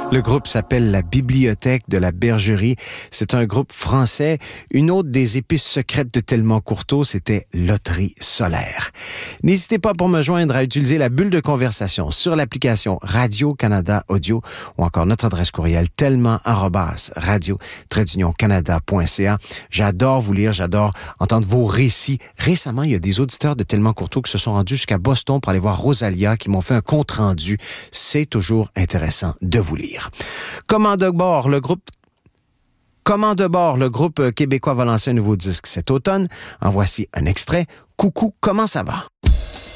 Le groupe s'appelle La Bibliothèque de la Bergerie. C'est un groupe français. Une autre des épices secrètes de Tellement Courteau, c'était Loterie solaire. N'hésitez pas pour me joindre à utiliser la bulle de conversation sur l'application Radio-Canada Audio ou encore notre adresse courriel tellement@radio-canada.ca. J'adore vous lire, j'adore entendre vos récits. Récemment, il y a des auditeurs de Tellement Courteau qui se sont rendus jusqu'à Boston pour aller voir Rosalia, qui m'ont fait un compte-rendu. C'est toujours intéressant de vous lire. Comment de bord, le groupe québécois va lancer un nouveau disque cet automne. En voici un extrait. Coucou, comment ça va?